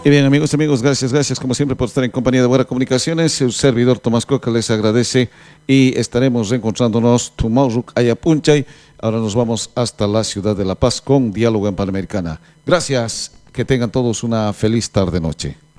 Y bien, amigos, gracias como siempre por estar en compañía de Buenas Comunicaciones. Su servidor Tomás Coca les agradece y estaremos reencontrándonos tomorrow Ayapunchay. Ahora nos vamos hasta la ciudad de La Paz con Diálogo en Panamericana. Gracias, que tengan todos una feliz tarde-noche.